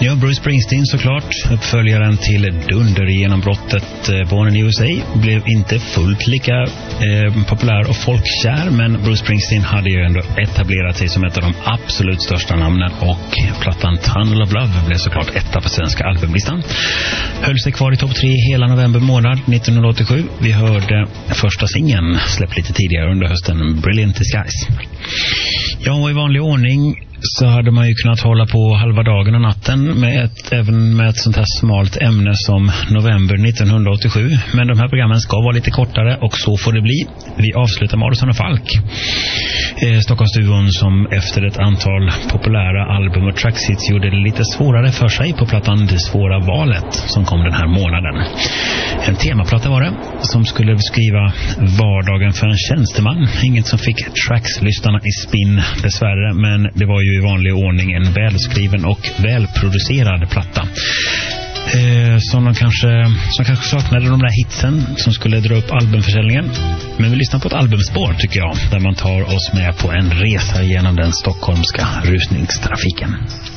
Ja, Bruce Springsteen såklart. Uppföljaren till dundergenombrottet Born in USA blev inte fullt lika populär och folkkär, men Bruce Springsteen hade ju ändå etablerat sig som ett av de absolut största namnen, och plattan Tunnel of Love blev såklart etta på svenska albumlistan. Höll sig kvar i topp 3 hela november månad 1987. Vi hörde första singeln släppt lite tidigare under hösten, Brilliant Disguise. Ja, och i vanlig ordning så hade man ju kunnat hålla på halva dagen och natten med även med ett sånt här smalt ämne som november 1987. Men de här programmen ska vara lite kortare, och så får det bli. Vi avslutar med Adolfsson och Falk. Stockholmsduon som efter ett antal populära album och tracks gjorde det lite svårare för sig på plattan Det svåra valet som kom den här månaden. En temaplatta var det som skulle beskriva vardagen för en tjänsteman. Inget som fick trackslyssnarna i spinn dessvärre, men det var ju i vanlig ordning en välskriven och välproducerad platta. Som kanske saknade de där hitsen som skulle dra upp albumförsäljningen. Men vi lyssnar på ett albumspår tycker jag, där man tar oss med på en resa genom den stockholmska rusningstrafiken.